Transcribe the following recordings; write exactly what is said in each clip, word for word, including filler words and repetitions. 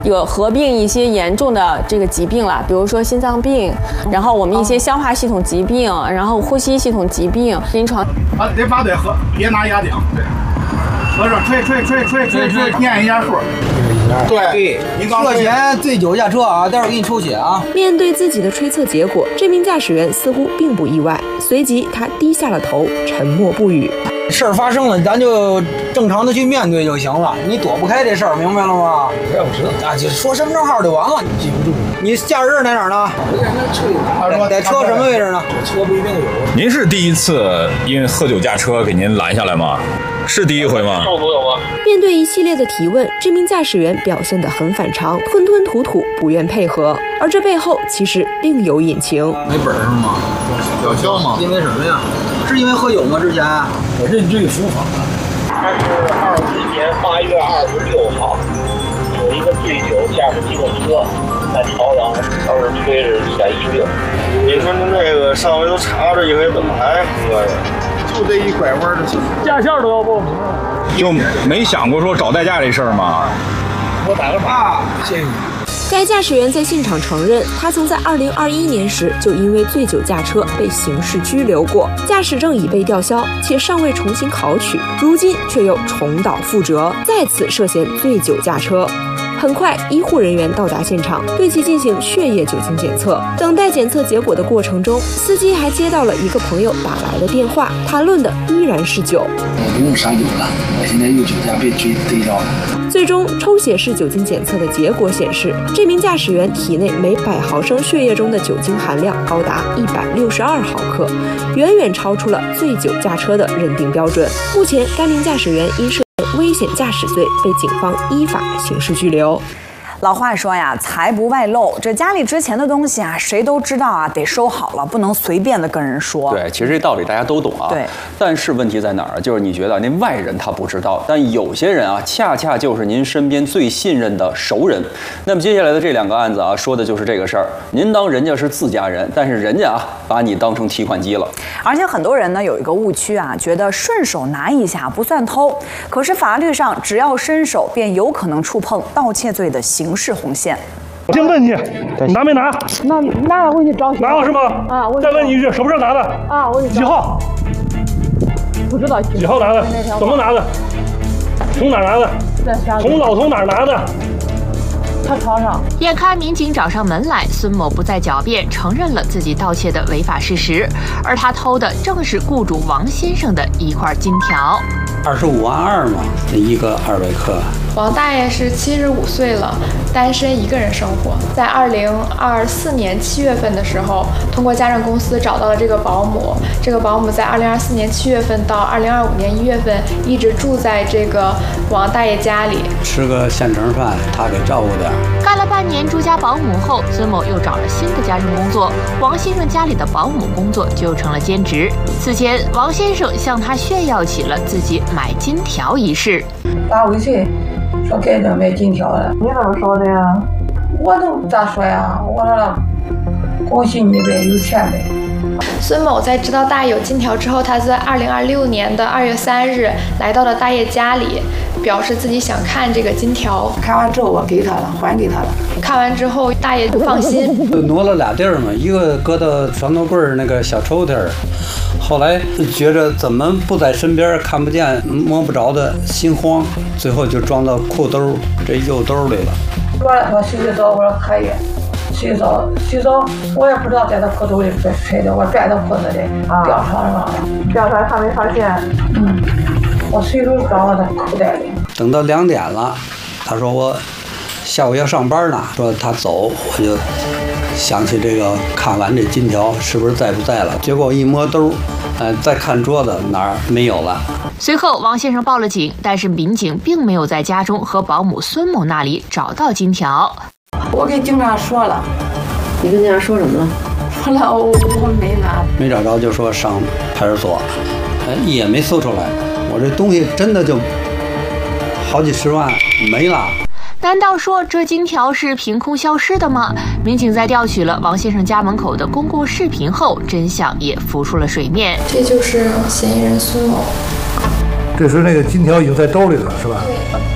有合并一些严重的这个疾病了，比如说心脏病，然后我们一些消化系统疾病，然后呼吸系统疾病，临床。 啊，得把嘴合，别拿牙顶，对，合上吹吹吹吹吹吹，念一下数。对对，您刚涉嫌醉酒驾车啊，待会儿给你抽血啊。 面对自己的推测结果，这名驾驶员似乎并不意外，随即他低下了头，沉默不语。 事儿发生了，咱就正常的去面对就行了，你躲不开这事儿，明白了吗？ 我知道啊，就说身份证号就完了，你记不住。你驾驶证在哪儿呢？ 我在那车里。 他说在车什么位置呢？ 车不一定有。 您是第一次因为喝酒驾车给您拦下来吗？是第一回吗？ 面对一系列的提问，这名驾驶员表现得很反常，吞吞吐吐，不愿配合。而这背后其实另有隐情。 没本事吗？ 吊销吗？ 因为什么呀？是因为喝酒吗？之前我认罪伏法。 他是二一年八月二十六号，有一个醉酒驾驶机动车在朝阳，当时推着一百一十六。 你说那个上回都查着，因为怎么还喝呀？ 就这一拐弯的事， 驾校都要报名了。 就没想过说找代驾这事儿吗？ 我打个岔，谢谢你。 该驾驶员在现场承认，他曾在二零二一年时就因为醉酒驾车被刑事拘留过，驾驶证已被吊销，且尚未重新考取，如今却又重蹈覆辙，再次涉嫌醉酒驾车。很快，医护人员到达现场，对其进行血液酒精检测。等待检测结果的过程中，司机还接到了一个朋友打来的电话，谈论的依然是酒。 我不用杀酒了，我现在有酒驾被追逮到了。 最终，抽血式酒精检测的结果显示，这名驾驶员体内每百毫升血液中的酒精含量高达一百六十二毫克，远远超出了醉酒驾车的认定标准。目前，该名驾驶员因涉危险驾驶罪被警方依法刑事拘留。 老话说呀，财不外露，这家里值钱的东西啊，谁都知道啊，得收好了，不能随便的跟人说。 对，其实这道理大家都懂啊。 对。 但是问题在哪儿？就是你觉得那外人他不知道，但有些人啊，恰恰就是您身边最信任的熟人。那么接下来的这两个案子啊，说的就是这个事儿。您当人家是自家人，但是人家啊，把你当成提款机了。 而且很多人呢有一个误区啊，觉得顺手拿一下不算偷，可是法律上只要伸手，便有可能触碰盗窃罪的刑事红线。 我先问你，你拿没拿？ 那拿了，我去找。 拿了是吗？ 啊，我再问你一句，手上拿的？ 啊，我几号？ 不知道。 几号拿的？怎么拿的？从哪儿拿的？从老从哪儿拿的？ 他床上。 眼看民警找上门来，孙某不再狡辩，承认了自己盗窃的违法事实，而他偷的正是雇主王先生的一块金条。 二十五万二嘛，一个二百克。 王大爷是七十五岁了，单身一个人生活。在二零二四年七月份的时候，通过家政公司找到了这个保姆。这个保姆在二零二四年七月份到二零二五年一月份一直住在这个王大爷家里， 吃个现成饭，他给照顾点。 干了半年住家保姆后，孙某又找了新的家政工作，王先生家里的保姆工作就成了兼职。此前，王先生向他炫耀起了自己买金条一事。 打回去说给人买金条了，你怎么说的呀？我都咋说呀？我说恭喜你呗，有钱呗。 孙某在知道大爷有金条之后，他在二零二六年的二月三日来到了大爷家里，表示自己想看这个金条。 看完之后我给他了，还给他了。 看完之后，大爷不放心， 挪了俩地儿嘛，一个搁到床头柜儿那个小抽屉儿，后来觉着怎么不在身边看不见摸不着的，心慌，最后就装到裤兜这右兜里了。 我我洗洗澡，我说可以。洗澡洗澡，我也不知道在他裤兜里揣的，我拽到裤子里，掉床上了。掉出来他没发现。嗯，我随手装到他口袋里。 等到两点了，他说我下午要上班呢，说他走，我就想起这个看完这金条是不是在不在了。结果一摸兜，呃，再看桌子哪儿没有了。 随后，王先生报了警，但是民警并没有在家中和保姆孙某那里找到金条。 我跟警察说了。 你跟警察说什么了？ 说了我我没拿， 没找着就说上派出所，哎也没搜出来。我这东西真的就好几十万没了。 难道说这金条是凭空消失的吗？民警在调取了王先生家门口的公共视频后，真相也浮出了水面。 这就是嫌疑人孙某。 这时那个金条已经在兜里了，是吧？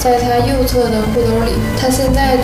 在他右侧的裤兜里。他现在